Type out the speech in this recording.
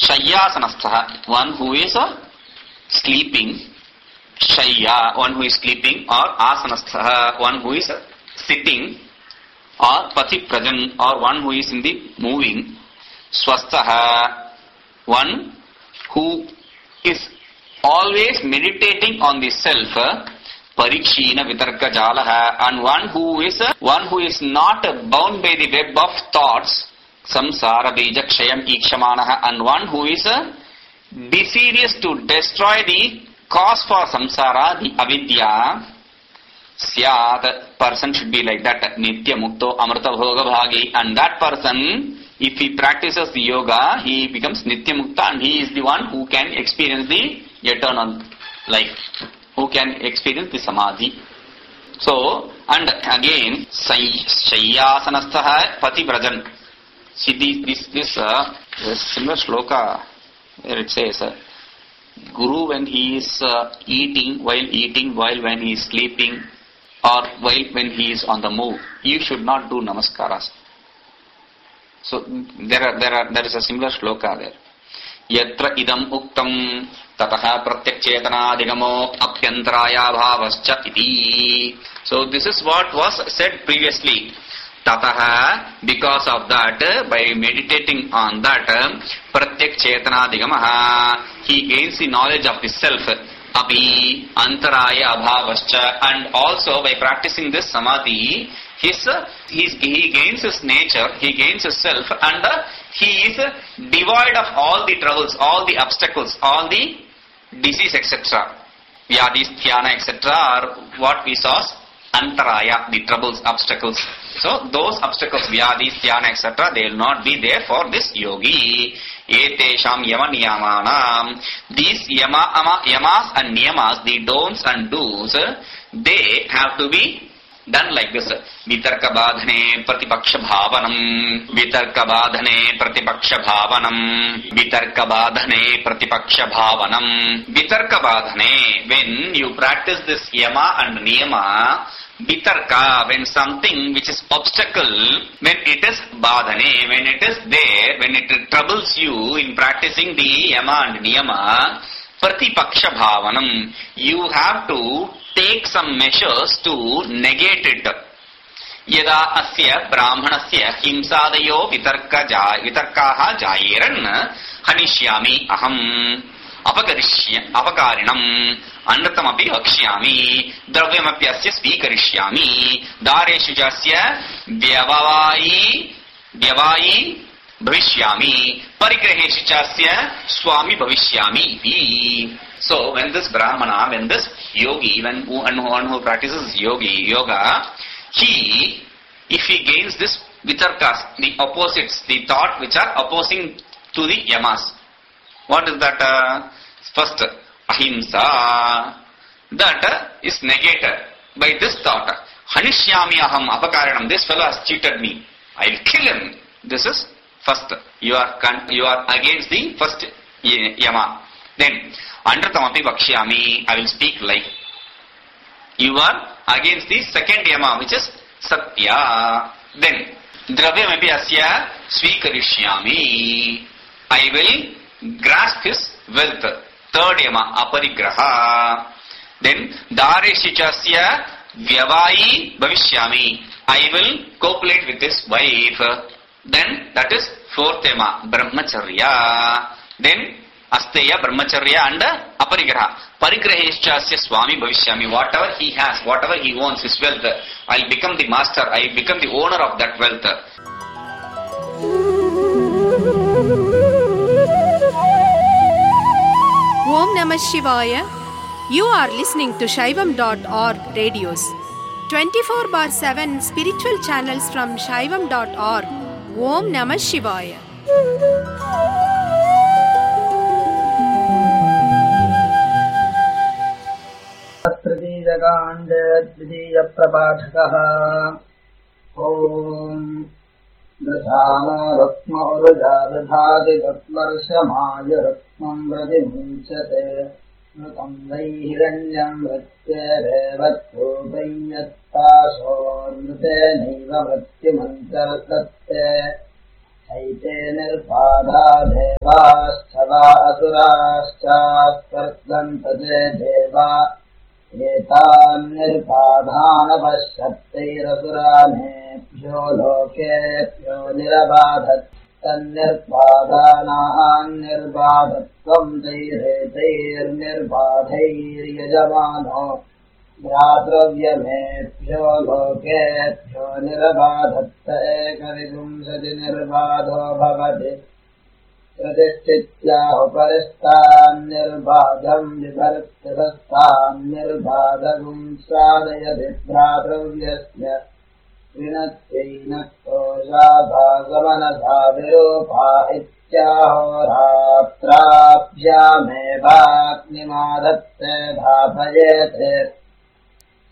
Shayyasanastha, one who is sleeping. Shayya, one who is sleeping, or asanastha, one who is sitting, or patiprajan, or one who is in the moving. Swastaha, one who is always meditating on the self. Parikshina vitarka jalaha, and one who is not bound by the web of thoughts. Samsara bija kshayam ikshamanaha, and one who is desirous to destroy the cause for samsara, the avidya. Syad, person should be like that. Nitya mukto amrita bhoga bhagi, and that person, if he practices the yoga, he becomes nitya mukta, and he is the one who can experience the eternal life, who can experience the samadhi. So, and again, Shayyasanastha Patibrajan. See this similar shloka where it says, Guru when he is eating, while when he is sleeping, or while when he is on the move, you should not do namaskaras. So there is a similar shloka there. Yatra idam uktam tataha pratyakchetanadigamo apyantaraya bhavascha iti. So this is what was said previously. Tataha, because of that, by meditating on that, pratyakchetanadigamaha, he gains the knowledge of the self. Api antaraya abhavascha, and also by practicing this samadhi, he gains his nature, he gains his self, and he is devoid of all the troubles, all the obstacles, all the disease, etc. Vyadis, dhyana, etc. are what we saw antaraya, the troubles, obstacles. So those obstacles, vyadis, dhyana, etc., they will not be there for this yogi. Etesham yama niyamanam. These yamas and niyamas, the don'ts and do's, they have to be done like this. Vitarka badhane pratipaksha bhavanam. Vitarka badhane pratipaksha bhavanam. Vitarka badhane pratipaksha bhavanam. Vitarka badhane, when you practice this yama and niyama, vitarka, when something which is obstacle, when it is badhane, when it is there, when it troubles you in practicing the yama and niyama, pratipaksha bhavanam, you have to take some measures to negate it. Yada asya brahmanasya himsadayo vitarkaha jayeran hanishyami aham apakarinam anratamapi vakshyami dravyamapi asya svikarishyami dareshu jasya vyavayi bhavishyami parigraheshu jasya swami bhavishyami. So when this brahmana, when this yogi, when one who practices yoga, if he gains this vitarkas, the opposites, the thought which are opposing to the yamas. What is that? First, ahimsa. That is negated by this thought. Hanishyami aham apakaranam. This fellow has cheated me. I will kill him. This is first. You are against the first yama. Then, anratamapi vakshyami. I will speak lie. You are against the second yama, which is satya. Then, dravyamapi asya svikarishyami. I will grasp his wealth. Third yama, aparigraha. Then, dareshicasya vyavayi bhavishyami. I will copulate with his wife. Then, that is fourth yama, brahmacharya. Then, asteya, brahmacharya and aparigraha. Parigraheshasya swami bhavishyami. Whatever he has, whatever he owns, his wealth, I will become the master, I will become the owner of that wealth. Om Namah Shivaya. You are listening to Shaivam.org radios. 24/7 spiritual channels from Shaivam.org. Om Namah Shivaya. तृतीयकाण्डे द्वितीयप्रपाठकः ॐ दधानो रत्मौरुजा दधाति तत्वर्षमाय रत्मं प्रतिमुञ्चते मृतं वै हिरण्यं मृत्येरेवत्रूपं यत्तासोऽमृतेनैव मृत्युमन्तर्दत्ते चैते निर्बाधा देवाश्च देवा असुराश्चास्पर्धन्तते देवा एतान्निर्बाधानपश्यत्यैरसुरानेभ्यो लोकेभ्यो निरबाधत् तन्निर्बाधानान्निर्बाधत्वम् तैरेतैर्निर्बाधैर्यजमानो भ्रातृव्यमेभ्यो लोकेभ्यो निरबाधत्त एकविंशतिर्निर्बाधो भवति प्रतिष्ठित्याहुपरिष्टान्निर्बाधम् विभर्तिभस्तान्निर्बाधगुम् साधयति भ्रातृव्यस्य विनत्यैनक्तोषाभागमनसा विरूपा इत्याहोरात्राभ्यामेवाग्निमादत्ते भापयेते